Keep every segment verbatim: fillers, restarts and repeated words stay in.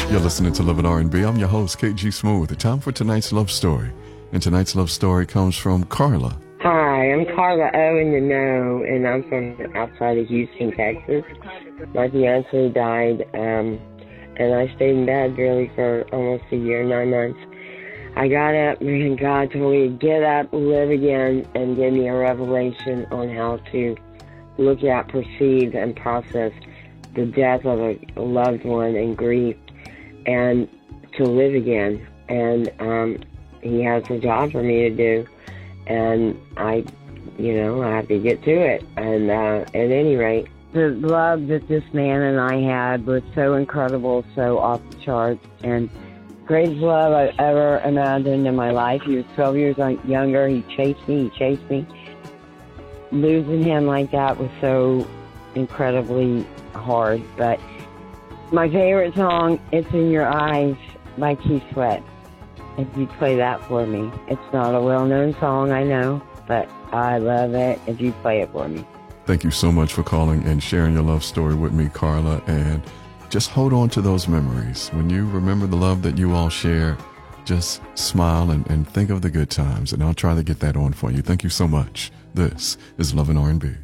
You're listening to Love and R and B. I'm your host, K G Smooth. The time for tonight's love story. And tonight's love story comes from Carla. Hi, I'm Carla O in the know, and I'm from outside of Houston, Texas. My fiance died, um, and I stayed in bed really for almost a year, nine months. I got up, and God told me to get up, live again, and gave me a revelation on how to look at, perceive, and process the death of a loved one and grief, and to live again. And um, he has a job for me to do, and I, you know, I have to get to it. And uh, at any rate, the love that this man and I had was so incredible, so off the charts, and greatest love I've ever imagined in my life. He was twelve years younger. He chased me. He chased me. Losing him like that was so incredibly hard. But my favorite song, It's in Your Eyes by Keith Sweat. If you play that for me. It's not a well-known song, I know, but I love it if you play it for me. Thank you so much for calling and sharing your love story with me, Carla. And just hold on to those memories. When you remember the love that you all share, just smile and, and think of the good times. And I'll try to get that on for you. Thank you so much. This is Love and R and B.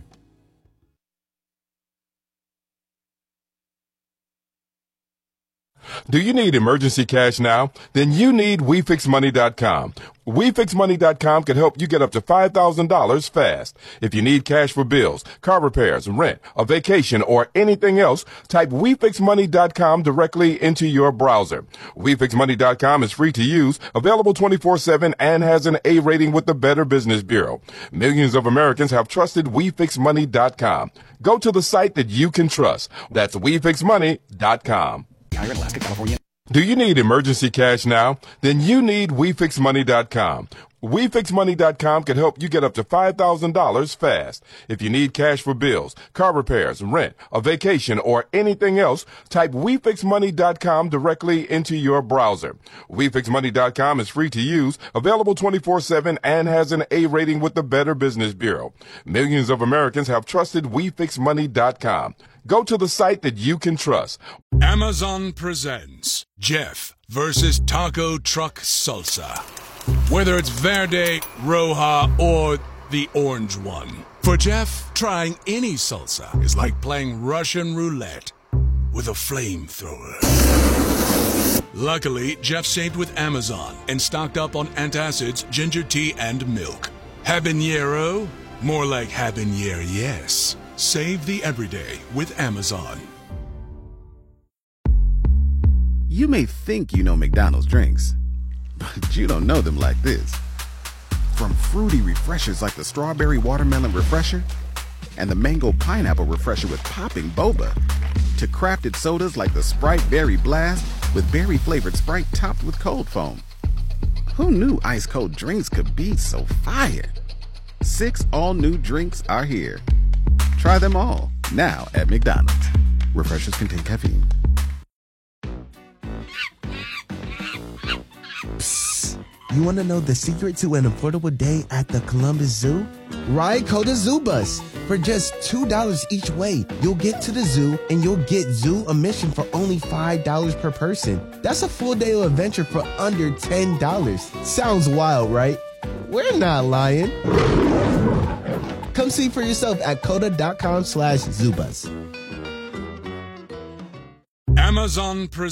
Do you need emergency cash now? Then you need We Fix Money dot com. We Fix Money dot com can help you get up to five thousand dollars fast. If you need cash for bills, car repairs, rent, a vacation, or anything else, type We Fix Money dot com directly into your browser. We Fix Money dot com is free to use, available twenty-four seven, and has an A rating with the Better Business Bureau. Millions of Americans have trusted We Fix Money dot com. Go to the site that you can trust. That's We Fix Money dot com. Alaska, California. Do you need emergency cash now? Then you need We Fix Money dot com. We Fix Money dot com can help you get up to five thousand dollars fast. If you need cash for bills, car repairs, rent, a vacation, or anything else, type We Fix Money dot com directly into your browser. We Fix Money dot com is free to use, available twenty-four seven, and has an A rating with the Better Business Bureau. Millions of Americans have trusted We Fix Money dot com. Go to the site that you can trust. Amazon presents Jeff versus Taco Truck Salsa. Whether it's Verde, Roja, or the orange one. For Jeff, trying any salsa is like playing Russian roulette with a flamethrower. Luckily, Jeff saved with Amazon and stocked up on antacids, ginger tea, and milk. Habanero? More like habanero, yes. Save the everyday with Amazon. You may think you know McDonald's drinks, but you don't know them like this. From fruity refreshers like the Strawberry Watermelon Refresher and the Mango Pineapple Refresher with popping boba, to crafted sodas like the Sprite Berry Blast with berry-flavored Sprite topped with cold foam. Who knew ice-cold drinks could be so fire? Six all-new drinks are here. Try them all, now at McDonald's. Refreshers contain caffeine. Psst. You want to know the secret to an affordable day at the Columbus Zoo? Ride Coda Zoo Bus. For just two dollars each way, you'll get to the zoo and you'll get zoo admission for only five dollars per person. That's a full day of adventure for under ten dollars. Sounds wild, right? We're not lying. Come see for yourself at coda.com slash Zubus. Amazon presents